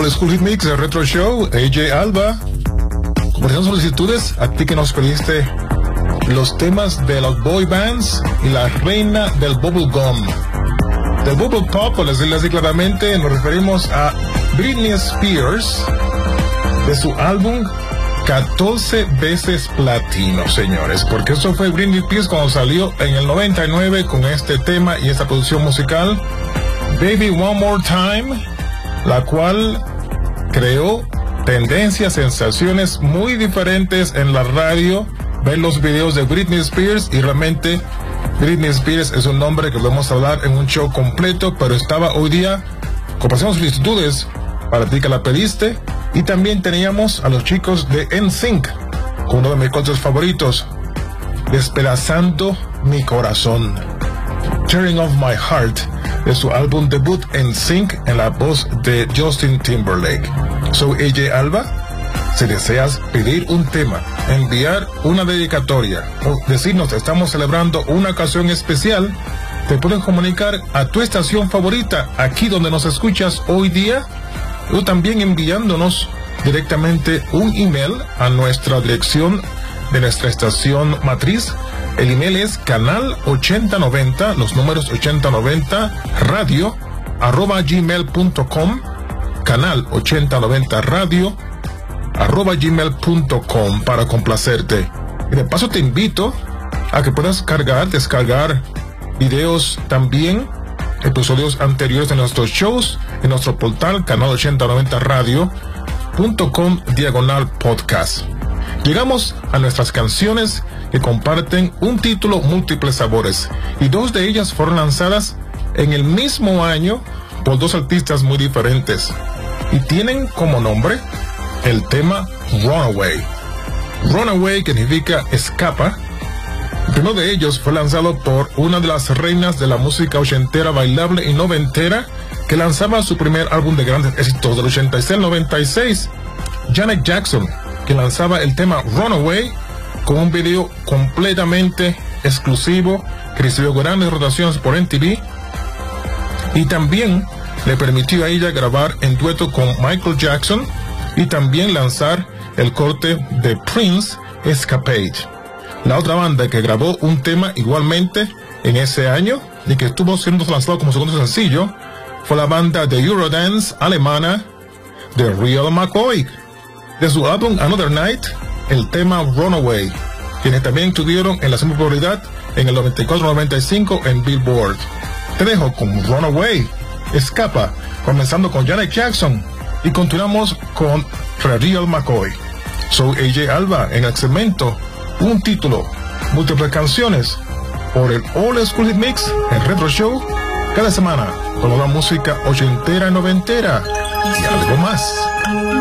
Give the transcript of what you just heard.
All School Hit Mix, el Retro Show, AJ Alba. Compartiendo solicitudes, a ti que nos pediste los temas de los boy bands y la reina del bubblegum. Del bubble pop, por decirlo así claramente, nos referimos a Britney Spears, de su álbum 14 veces platino, señores, porque eso fue Britney Spears cuando salió en el 99 con este tema y esta producción musical, Baby One More Time, la cual creó tendencias, sensaciones muy diferentes en la radio. Ver los videos de Britney Spears y realmente Britney Spears es un nombre que podemos hablar en un show completo, pero estaba hoy día compartiendo solicitudes para ti que la pediste. Y también teníamos a los chicos de NSYNC con uno de mis conciertos favoritos, Despedazando mi corazón, Tearing Off My Heart, de su álbum debut NSYNC, en la voz de Justin Timberlake. Soy AJ Alba. Si deseas pedir un tema, enviar una dedicatoria o decirnos que estamos celebrando una ocasión especial, te pueden comunicar a tu estación favorita, aquí donde nos escuchas hoy día, o también enviándonos directamente un email a nuestra dirección de nuestra estación matriz. El email es canal8090, los números 8090 radio @gmail.com, canal8090 radio @gmail.com, para complacerte. Y de paso te invito a que puedas descargar videos también, episodios anteriores de nuestros shows en nuestro portal canal8090radio.com/podcast. Llegamos a nuestras canciones que comparten un título múltiples sabores, y dos de ellas fueron lanzadas en el mismo año por dos artistas muy diferentes y tienen como nombre el tema Runaway. Runaway, que significa escapa. El primero de ellos fue lanzado por una de las reinas de la música ochentera, bailable y noventera, que lanzaba su primer álbum de grandes éxitos del 86 al 96, Janet Jackson, que lanzaba el tema Runaway con un video completamente exclusivo que recibió grandes rotaciones por MTV, y también le permitió a ella grabar en dueto con Michael Jackson y también lanzar el corte de Prince, Escapade. La otra banda que grabó un tema igualmente en ese año y que estuvo siendo lanzado como segundo sencillo fue la banda de Eurodance alemana The Real McCoy, de su álbum Another Night, el tema Runaway, quienes también tuvieron en la segunda popularidad en el 94-95 en Billboard. Te dejo con Runaway, escapa, comenzando con Janet Jackson, y continuamos con The Real McCoy. Soy AJ Alba en el segmento Un Título, Múltiples Canciones, por el All School Hit Mix, el Retro Show, cada semana con la música ochentera y noventera y algo más.